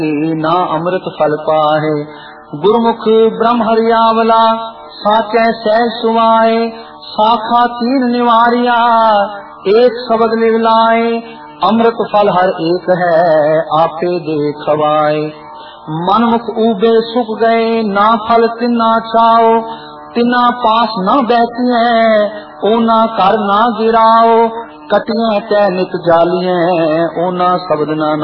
ना अमृत फल पाहे। गुरमुख ब्रह्म हरियावला साचै सह सुवाए। साखा तीन निवारिया एक शब्द लिवलाए। अमृत फल हर एक है आपे दे खवाए। मनमुख ऊबे सुख गए ना फल तिन्ना चाओ। तिन्ना पास न बैठिए ओना कर ना गिराओ। कटिया तै नित जालिए ओना शब्द ना